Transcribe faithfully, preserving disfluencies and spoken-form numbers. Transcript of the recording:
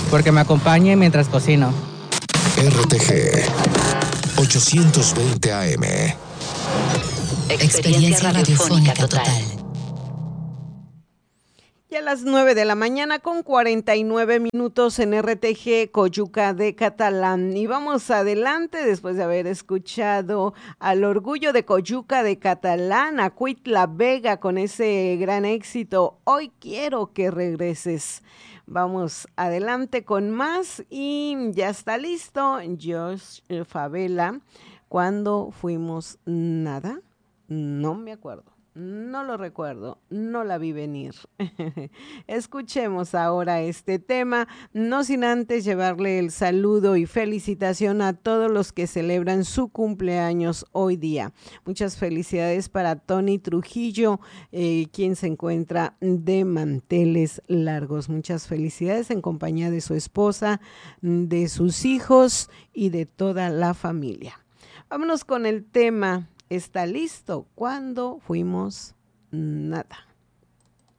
porque me acompañe mientras cocino. R T G ochocientos veinte A M. Experiencia radiofónica total. Y a las nueve de la mañana con cuarenta y nueve minutos en R T G Coyuca de Catalán. Y vamos adelante después de haber escuchado al Orgullo de Coyuca de Catalán, a Cuitla Vega con ese gran éxito, Hoy quiero que regreses. Vamos adelante con más y ya está listo Josh Favela. ¿Cuándo fuimos nada? No me acuerdo. No lo recuerdo, no la vi venir. Escuchemos ahora este tema, no sin antes llevarle el saludo y felicitación a todos los que celebran su cumpleaños hoy día. Muchas felicidades para Tony Trujillo, eh, quien se encuentra de manteles largos. Muchas felicidades en compañía de su esposa, de sus hijos y de toda la familia. Vámonos con el tema. ¿Está listo? ¿Cuándo fuimos nada?